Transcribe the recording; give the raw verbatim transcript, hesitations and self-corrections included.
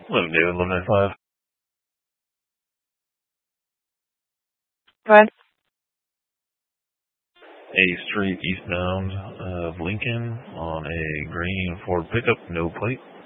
eleven David, eleven ninety-five. Go ahead. A street eastbound of Lincoln on a green Ford pickup, no plate.